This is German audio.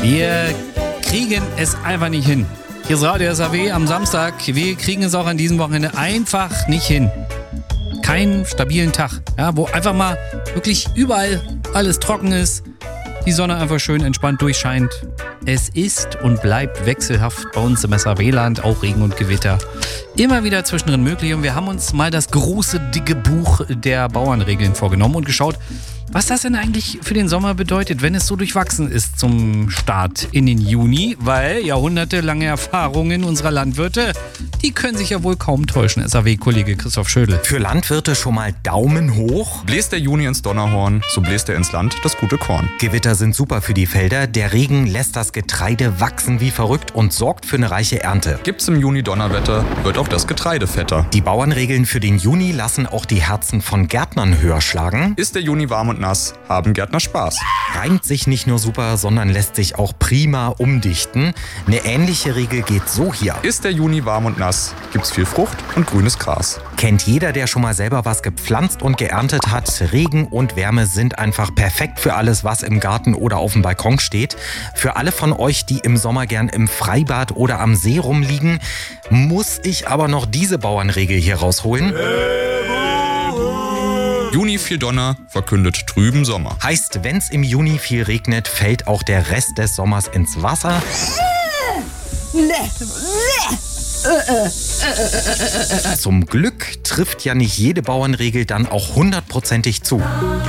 Wir kriegen es einfach nicht hin. Hier ist Radio SAW am Samstag. Wir kriegen es auch an diesem Wochenende einfach nicht hin. Keinen stabilen Tag, ja, wo einfach mal wirklich überall alles trocken ist, die Sonne einfach schön entspannt durchscheint. Es ist und bleibt wechselhaft bei uns im SAW-Land, auch Regen und Gewitter. Immer wieder zwischendrin möglich, und wir haben uns mal das große, dicke Buch der Bauernregeln vorgenommen und geschaut, was das denn eigentlich für den Sommer bedeutet, wenn es so durchwachsen ist zum Start in den Juni, weil jahrhundertelange Erfahrungen unserer Landwirte, die können sich ja wohl kaum täuschen, SAW-Kollege Christoph Schödel. Für Landwirte schon mal Daumen hoch. Bläst der Juni ins Donnerhorn, so bläst er ins Land das gute Korn. Gewitter sind super für die Felder. Der Regen lässt das Getreide wachsen wie verrückt und sorgt für eine reiche Ernte. Gibt's im Juni Donnerwetter, wird auch das Getreide fetter. Die Bauernregeln für den Juni lassen auch die Herzen von Gärtnern höher schlagen. Ist der Juni warm und nass, haben Gärtner Spaß. Reimt sich nicht nur super, sondern lässt sich auch prima umdichten. Eine ähnliche Regel geht so hier. Ist der Juni warm und nass, gibt's viel Frucht und grünes Gras. Kennt jeder, der schon mal selber was gepflanzt und geerntet hat. Regen und Wärme sind einfach perfekt für alles, was im Garten oder auf dem Balkon steht. Für alle von euch, die im Sommer gern im Freibad oder am See rumliegen, muss ich aber noch diese Bauernregel hier rausholen. Juni viel Donner, verkündet trüben Sommer. Heißt, wenn's im Juni viel regnet, fällt auch der Rest des Sommers ins Wasser. Zum Glück trifft ja nicht jede Bauernregel dann auch hundertprozentig zu.